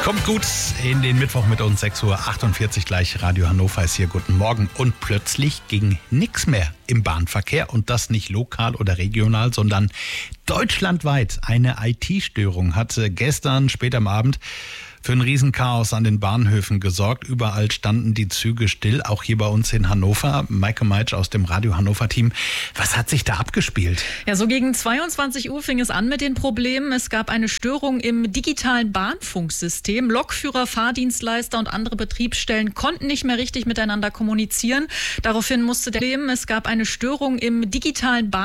Kommt gut in den Mittwoch mit uns, 6:48 Uhr gleich. Radio Hannover ist hier, guten Morgen. Und plötzlich ging nichts mehr im Bahnverkehr und das nicht lokal oder regional, sondern deutschlandweit. Eine IT-Störung hatte gestern spät am Abend für ein Riesenchaos an den Bahnhöfen gesorgt. Überall standen die Züge still, auch hier bei uns in Hannover. Maike Meitsch aus dem Radio Hannover-Team. Was hat sich da abgespielt? Ja, so gegen 22 Uhr fing es an mit den Problemen. Es gab eine Störung im digitalen Bahnfunksystem. Lokführer, Fahrdienstleister und andere Betriebsstellen konnten nicht mehr richtig miteinander kommunizieren. Daraufhin es gab eine Störung im digitalen